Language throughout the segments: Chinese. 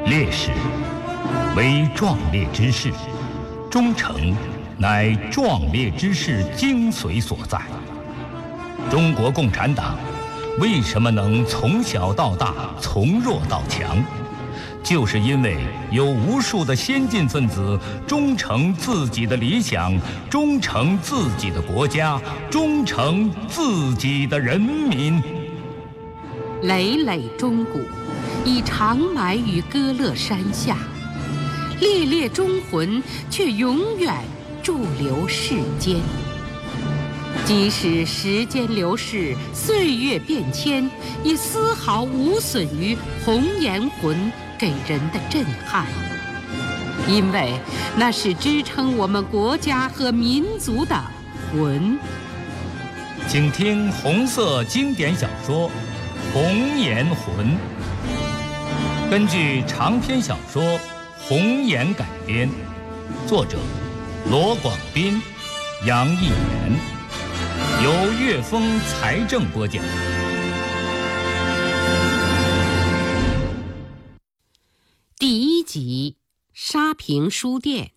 烈士，为壮烈之士；忠诚，乃壮烈之士精髓所在。中国共产党为什么能从小到大，从弱到强？就是因为有无数的先进分子忠诚自己的理想，忠诚自己的国家，忠诚自己的人民。 累累忠骨，已长埋于歌乐山下，烈烈忠魂却永远驻留世间。即使时间流逝，岁月变迁，也丝毫无损于红颜魂给人的震撼，因为那是支撑我们国家和民族的魂。 请听红色经典小说《红颜魂》，根据长篇小说《红颜》改编，作者罗广斌、杨逸元，由岳峰、财政播讲。 第1集，沙坪书店。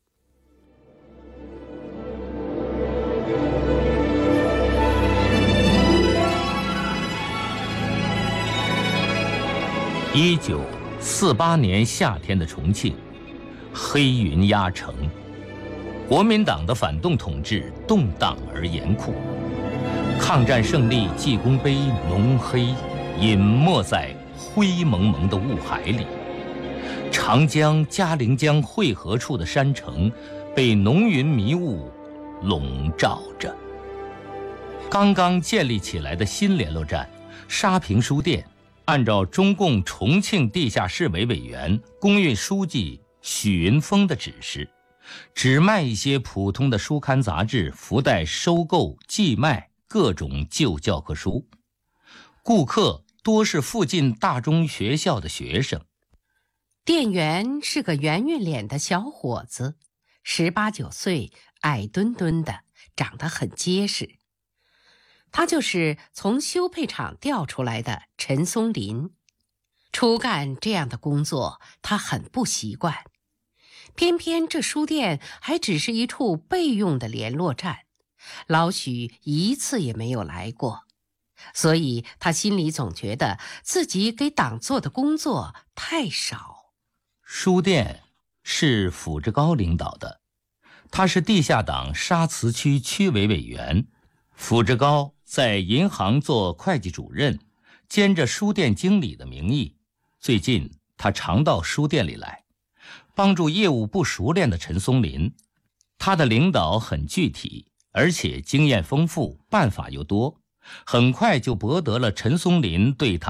1948年夏天的重庆，黑云压城，国民党的反动统治动荡而严酷，抗战胜利纪功碑浓黑，隐没在灰蒙蒙的雾海里。长江、嘉陵江汇合处的山城被浓云迷雾笼罩着。刚刚建立起来的新联络站沙坪书店，按照中共重庆地下市委委员、工运书记许云峰的指示，只卖一些普通的书刊杂志，附带收购寄卖各种旧教科书。顾客多是附近大中学校的学生。 店员是个圆圆脸的小伙子，18、19岁，矮墩墩的，长得很结实。他就是从修配厂调出来的陈松林。初干这样的工作，他很不习惯。偏偏这书店还只是一处备用的联络站，老许一次也没有来过，所以他心里总觉得自己给党做的工作太少。 书店是傅志高领导的，他是地下党沙磁区区委委员。傅志高在银行做会计主任，兼着书店经理的名义。最近他常到书店里来，帮助业务不熟练的陈松林。他的领导很具体，而且经验丰富，办法又多，很快就博得了陈松林对他